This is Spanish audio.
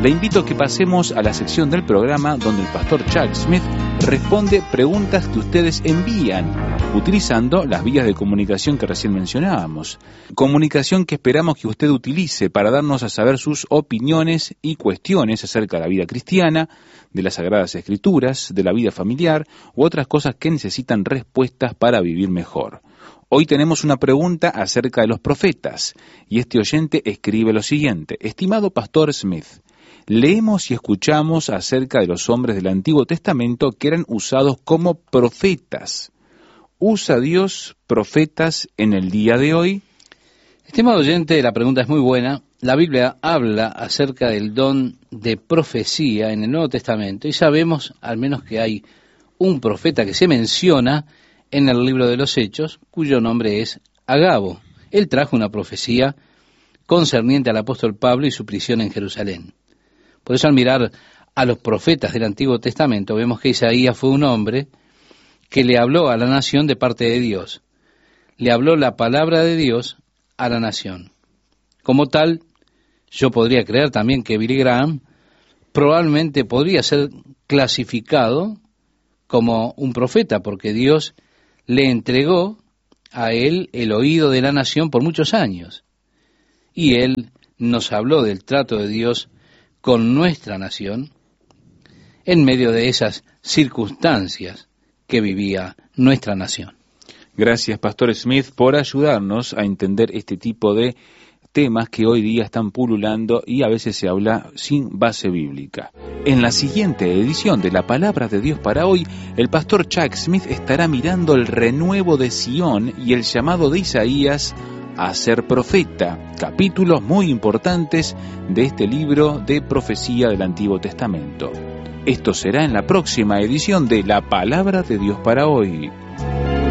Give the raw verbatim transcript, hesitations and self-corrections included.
Le invito a que pasemos a la sección del programa donde el pastor Chuck Smith responde preguntas que ustedes envían utilizando las vías de comunicación que recién mencionábamos. Comunicación que esperamos que usted utilice para darnos a saber sus opiniones y cuestiones acerca de la vida cristiana, de las Sagradas Escrituras, de la vida familiar u otras cosas que necesitan respuestas para vivir mejor. Hoy tenemos una pregunta acerca de los profetas y este oyente escribe lo siguiente: estimado pastor Smith, leemos y escuchamos acerca de los hombres del Antiguo Testamento que eran usados como profetas. ¿Usa Dios profetas en el día de hoy? Estimado oyente, la pregunta es muy buena. La Biblia habla acerca del don de profecía en el Nuevo Testamento y sabemos al menos que hay un profeta que se menciona en el libro de los Hechos, cuyo nombre es Agabo. Él trajo una profecía concerniente al apóstol Pablo y su prisión en Jerusalén. Por eso al mirar a los profetas del Antiguo Testamento, vemos que Isaías fue un hombre que le habló a la nación de parte de Dios. Le habló la palabra de Dios a la nación. Como tal, yo podría creer también que Billy Graham probablemente podría ser clasificado como un profeta, porque Dios le entregó a él el oído de la nación por muchos años. Y él nos habló del trato de Dios con nuestra nación en medio de esas circunstancias que vivía nuestra nación. Gracias, Pastor Smith, por ayudarnos a entender este tipo de temas que hoy día están pululando y a veces se habla sin base bíblica. En la siguiente edición de La Palabra de Dios para hoy, el pastor Chuck Smith estará mirando el renuevo de Sión y el llamado de Isaías a ser profeta, capítulos muy importantes de este libro de profecía del Antiguo Testamento. Esto será en la próxima edición de La Palabra de Dios para hoy.